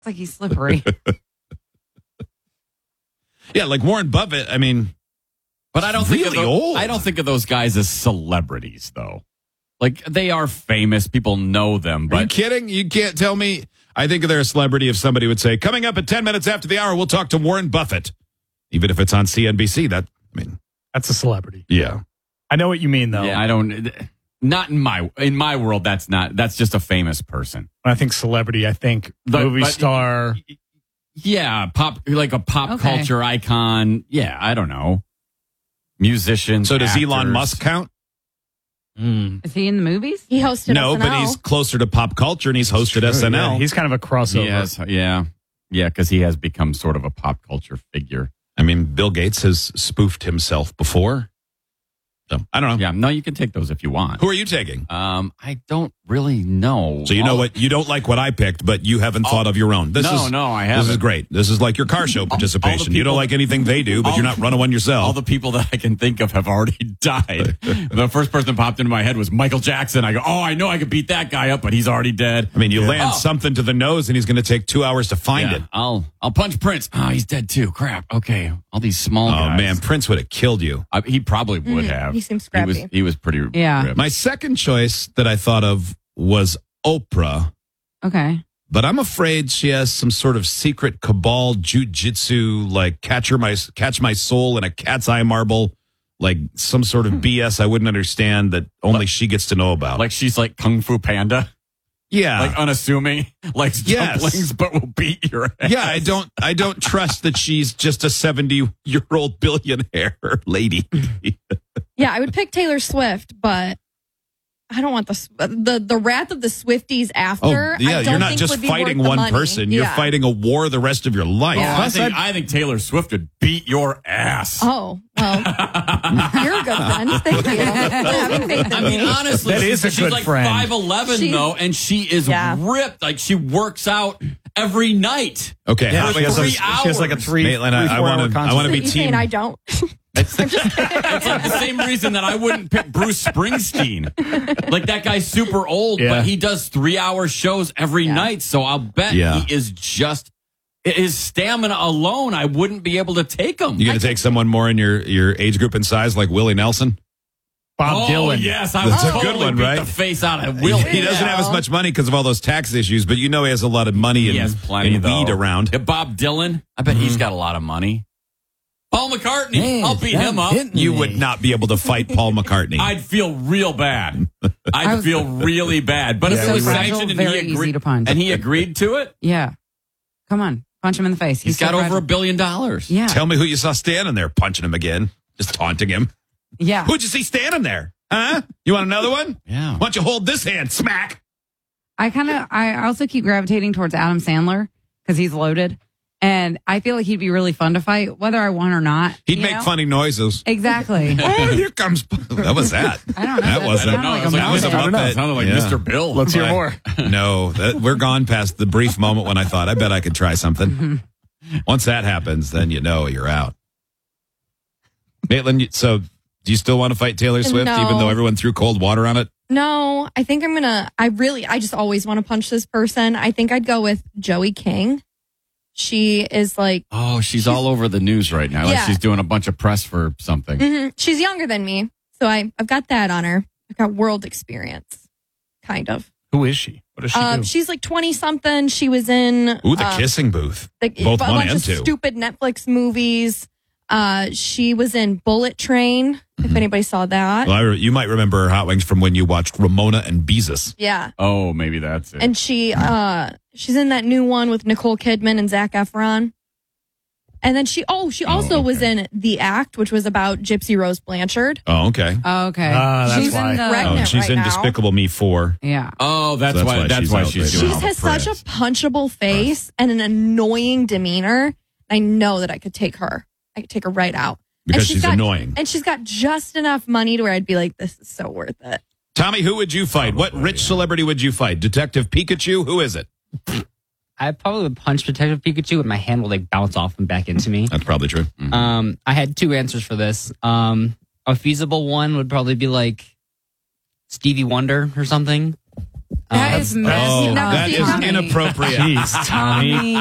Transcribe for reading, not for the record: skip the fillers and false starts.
It's like he's slippery. Yeah, like Warren Buffett. I mean, but I don't really think of old. I don't think of those guys as celebrities, though. Like, they are famous. People know them. But are you kidding? You can't tell me. I think they're a celebrity if somebody would say, coming up at 10 minutes after the hour, we'll talk to Warren Buffett. Even if it's on CNBC, that's a celebrity. Yeah. I know what you mean, though. Yeah, I don't. Not in my world. That's just a famous person. When I think celebrity, I think movie star. Yeah, like a pop Okay. culture icon. Yeah, I don't know. Musicians. So does actors. Elon Musk count? Is he in the movies? He hosted No, SNL. but he's closer to pop culture and he's hosted SNL. Yeah, he's kind of a crossover. He has, yeah, because he has become sort of a pop culture figure. I mean, Bill Gates has spoofed himself before. So, I don't know. Yeah, no, you can take those if you want. Who are you taking? I don't really know. So you know what? You don't like what I picked, but you haven't thought of your own. No, I haven't. This is great. This is like your car show participation. You don't people- like anything they do, but you're not running one yourself. All the people that I can think of have already died. The first person that popped into my head was Michael Jackson. I go, I know I could beat that guy up, but he's already dead. I mean, you land something to the nose and he's going to take 2 hours to find it. I'll punch Prince. Oh, he's dead too. Crap. Okay. All these small guys. Oh, man. Prince would have killed you. He probably would have. He seems scrappy. He was pretty ripped. My second choice that I thought of was Oprah. Okay. But I'm afraid she has some sort of secret cabal jujitsu, like catch my soul in a cat's eye marble, like some sort of BS I wouldn't understand that only she gets to know about. Like she's like Kung Fu Panda. Yeah. Like unassuming, like dumplings, but will beat your ass. Yeah, I don't trust that she's just a 70-year-old billionaire lady. Yeah, I would pick Taylor Swift, but I don't want the wrath of the Swifties after. yeah, I don't you're not think just would be fighting worth the one money. person. You're Yeah. fighting a war the rest of your life. I think Taylor Swift would beat your ass. Oh, well, you're a good friend. Thank you. Having faith in I mean, me. honestly, That is a she's good like friend. 5'11", though, and she is ripped. Like, she works out every night. Okay, Yeah, how- she has Three she has like a hours. Maitland, I 4 wanna- hour I wanna be You saying team- I don't. It's like the same reason that I wouldn't pick Bruce Springsteen. Like, that guy's super old, Yeah. but he does 3-hour shows every night. So I'll bet he is just his stamina alone. I wouldn't be able to take him. You going to take someone more in your age group and size, like Willie Nelson? Bob Dylan. Yes, I That's would a good totally one, beat right? the face out of Willie. He doesn't have as much money because of all those tax issues, but you know he has a lot of money He has plenty and weed though. around. Yeah, Bob Dylan, I bet he's got a lot of money. Paul McCartney, I'll beat him up. You would not be able to fight Paul McCartney. I'd feel real bad. I'd feel really bad. But if He's it so was fragile, sanctioned and very he easy agreed to punch. and he agreed to it, Yeah. Come on. Punch him in the face. he's so got over fragile. $1 billion. Yeah. Tell me who you saw standing there punching him again, just taunting him. Yeah. Who'd you see standing there? Huh? You want another one? Yeah. Why don't you hold this hand? Smack. I also keep gravitating towards Adam Sandler because he's loaded. And I feel like he'd be really fun to fight, whether I won or not. He'd you make know? funny noises. Exactly. Oh, here comes. What was that? I don't know. That wasn't. sounded like a That was a Muppet. Muppet. Sounded like Yeah. Mr. Bill. Let's hear more. No, we're gone past the brief moment when I thought, I bet I could try something. Once that happens, then you know you're out. Maitland, so do you still want to fight Taylor Swift, No. even though everyone threw cold water on it? No, I think I just always want to punch this person. I think I'd go with Joey King. She is like, Oh, she's all over the news right now. Like Yeah. she's doing a bunch of press for something. she's younger than me. So I've got that on her. I've got world experience, kind of. Who is she? What does she do? She's like 20 something. She was in Ooh, the kissing booth. Both a one bunch and of two. stupid Netflix movies. She was in Bullet Train. If anybody saw that. Well, you might remember her hot wings from when you watched Ramona and Beezus. Yeah. Oh, maybe that's it. And she's in that new one with Nicole Kidman and Zac Efron. And then she also was in The Act, which was about Gypsy Rose Blanchard. Oh, okay. Oh, okay. That's she's why. in the. Pregnant. Oh, she's right in now. Despicable Me 4. Yeah. Oh, that's So why. That's why she's doing She all the has such a press. punchable face and an annoying demeanor. I know that I could take her. I could take her right out. Because And she's annoying. And she's got just enough money to where I'd be like, this is so worth it. Tommy, who would you fight? What rich celebrity would you fight? Detective Pikachu? Who is it? I probably would punch Detective Pikachu and my hand would like bounce off and back into me. That's probably true. I had two answers for this. A feasible one would probably be like Stevie Wonder or something. That is messy. Oh, that is inappropriate. Jeez, Tommy.